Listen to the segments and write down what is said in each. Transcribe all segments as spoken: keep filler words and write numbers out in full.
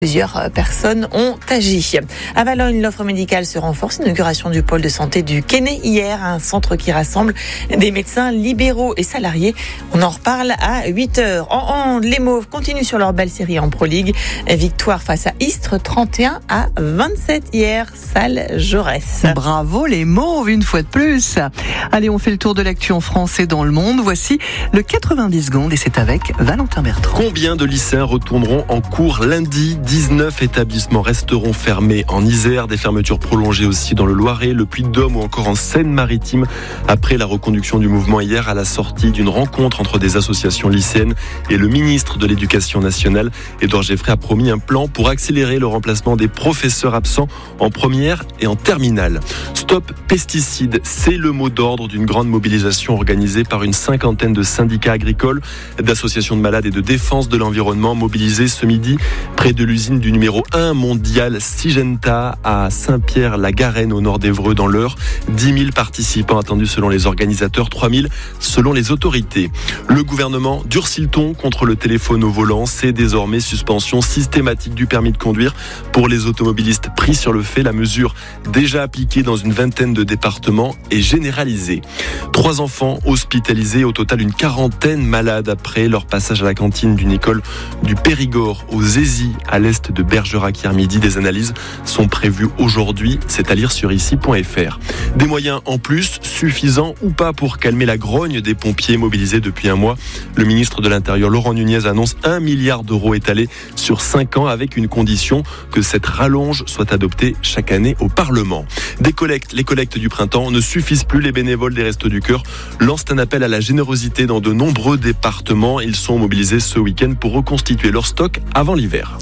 Plusieurs personnes ont agi. À Valognes, l'offre médicale se renforce. Inauguration du pôle de santé du Quesnay hier, un centre qui rassemble des médecins libéraux et salariés. On en reparle à huit heures. En hand, les Mauves continuent sur leur belle série en Pro League. Victoire face à Istres, trente et un à vingt-sept hier, salle Jaurès. Bravo les Mauves, une fois de plus. Allez, on fait le tour de l'actu en France et dans le monde. Voici le quatre-vingt-dix secondes et c'est avec Valentin Bertrand. Combien de lycéens retourneront en cours lundi ? dix-neuf établissements resteront fermés en Isère, des fermetures prolongées aussi dans le Loiret, le Puy-de-Dôme ou encore en Seine-Maritime après la reconduction du mouvement hier à la sortie d'une rencontre entre des associations lycéennes et le ministre de l'Éducation nationale. Édouard Geoffrey a promis un plan pour accélérer le remplacement des professeurs absents en première et en terminale. Stop pesticides, c'est le mot d'ordre d'une grande mobilisation organisée par une cinquantaine de syndicats agricoles, d'associations de malades et de défense de l'environnement mobilisés ce midi près de l'usine du numéro un mondial Syngenta à Saint-Pierre-la-Garenne au nord d'Évreux dans l'Eure. dix mille participants attendus selon les organisateurs, trois mille selon les autorités. Le gouvernement durcit le ton contre le téléphone au volant. C'est désormais suspension systématique du permis de conduire pour les automobilistes pris sur le fait. La mesure déjà appliquée dans une vingtaine de départements est généralisée. Trois enfants hospitalisés, au total une quarantaine malades après leur passage à la cantine d'une école du Périgord aux Zézy à l'est de Bergerac hier midi. Des analyses sont prévues aujourd'hui, c'est à lire sur ici point f r. Des moyens en plus, suffisants ou pas pour calmer la grogne des pompiers mobilisés depuis un mois. Le ministre de l'Intérieur Laurent Nunez annonce un milliard d'euros étalés sur cinq ans avec une condition, que cette rallonge soit adoptée chaque année au Parlement. Des collectes, les collectes du printemps ne suffisent plus. Les bénévoles des Restos du Cœur lancent un appel à la générosité dans de nombreux départements. Ils sont mobilisés ce week-end pour reconstituer leur stock avant l'hiver.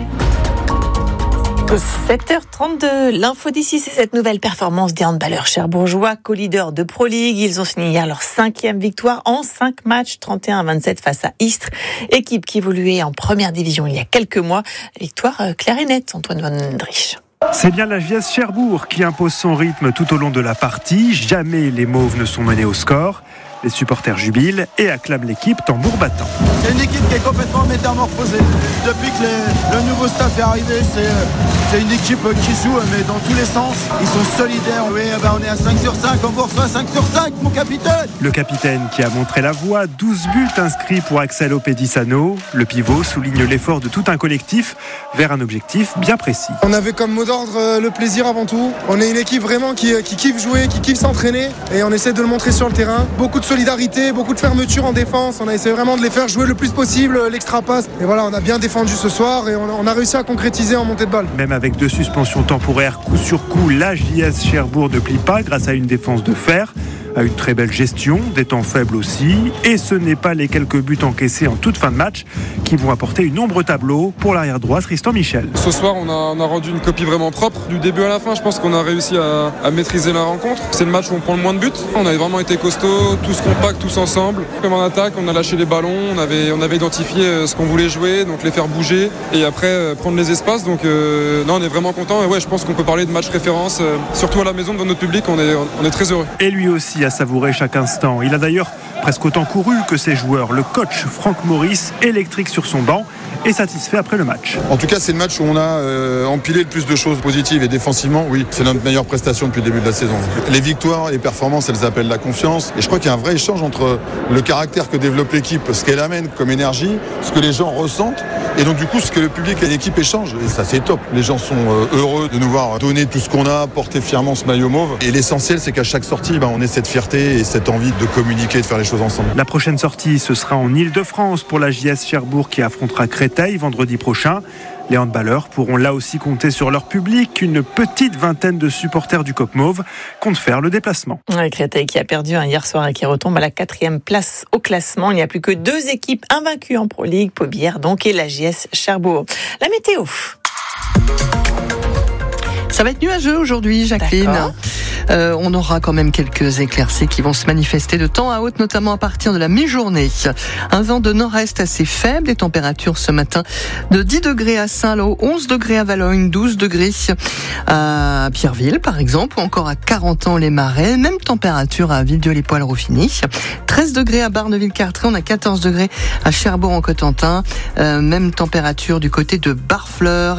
sept heures trente-deux, l'info d'ici, c'est cette nouvelle performance des handballeurs cherbourgeois, co-leaders de Pro League. Ils ont signé hier leur cinquième victoire en cinq matchs, trente et un à vingt-sept face à Istres, équipe qui évoluait en première division il y a quelques mois. Victoire claire et nette, Antoine Van Drich. C'est bien la J S Cherbourg qui impose son rythme tout au long de la partie. Jamais les Mauves ne sont menés au score. Les supporters jubilent et acclament l'équipe tambour battant. C'est une équipe qui est complètement métamorphosée. Depuis que les, le nouveau staff est arrivé, c'est, c'est une équipe qui joue mais dans tous les sens. Ils sont solidaires. Oui, ben on est à cinq sur cinq, on vous reçoit cinq sur cinq, mon capitaine. Le capitaine qui a montré la voie, douze buts inscrits pour Axel Opedisano. Le pivot souligne l'effort de tout un collectif vers un objectif bien précis. On avait comme mot d'ordre le plaisir avant tout. On est une équipe vraiment qui, qui kiffe jouer, qui kiffe s'entraîner et on essaie de le montrer sur le terrain. Beaucoup de solidarité, beaucoup de fermeture en défense. On a essayé vraiment de les faire jouer le plus possible, l'extra passe. Et voilà, on a bien défendu ce soir et on a réussi à concrétiser en montée de balle. Même avec deux suspensions temporaires coup sur coup, la J S Cherbourg ne plie pas grâce à une défense de fer, à une très belle gestion, des temps faibles aussi. Et ce n'est pas les quelques buts encaissés en toute fin de match qui vont apporter une ombre au tableau pour l'arrière droit Tristan Michel. Ce soir, on a, on a rendu une copie vraiment propre. Du début à la fin, je pense qu'on a réussi à, à maîtriser la rencontre. C'est le match où on prend le moins de buts. On avait vraiment été costauds, tous compacts, tous ensemble. Comme en attaque, on a lâché les ballons, on avait, on avait identifié ce qu'on voulait jouer, donc les faire bouger et après euh, prendre les espaces. Donc euh, non, on est vraiment content. Et ouais, je pense qu'on peut parler de match référence, euh, surtout à la maison devant notre public. On est, on est très heureux. Et lui aussi a savouré chaque instant. Il a d'ailleurs presque autant couru que ses joueurs. Le coach Franck Maurice, électrique sur son banc, est satisfait après le match. En tout cas, c'est le match où on a euh, empilé le plus de choses positives et défensivement, oui, c'est notre meilleure prestation depuis le début de la saison. Les victoires, les performances, elles appellent la confiance. Et je crois qu'il y a un vrai échange entre le caractère que développe l'équipe, ce qu'elle amène comme énergie, ce que les gens ressentent, et donc du coup, ce que le public et l'équipe échangent. Et ça, c'est top. Les gens sont euh, heureux de nous voir donner tout ce qu'on a, porter fièrement ce maillot mauve. Et l'essentiel, c'est qu'à chaque sortie, ben, on ait cette fierté et cette envie de communiquer, de faire les choses ensemble. La prochaine sortie, ce sera en Île-de-France pour la J S Cherbourg qui affrontera Créteil vendredi prochain. Les handballeurs pourront là aussi compter sur leur public. Une petite vingtaine de supporters du Cop Mauve comptent faire le déplacement. Ouais, Créteil qui a perdu un hier soir et qui retombe à la quatrième place au classement. Il n'y a plus que deux équipes invaincues en Pro League, Paubière donc et la J S Cherbourg. La météo. Ça va être nuageux aujourd'hui, Jacqueline. Euh, on aura quand même quelques éclaircies qui vont se manifester de temps à autre, notamment à partir de la mi-journée. Un vent de nord-est assez faible, les températures ce matin de dix degrés à Saint-Lô, onze degrés à Valognes, douze degrés à Pierreville par exemple, ou encore à Carentan-les-Marais, même température à Villedieu-les-Poils-Ruffini, treize degrés à Barneville-Cartré, on a quatorze degrés à Cherbourg-en-Cotentin, euh, même température du côté de Barfleur.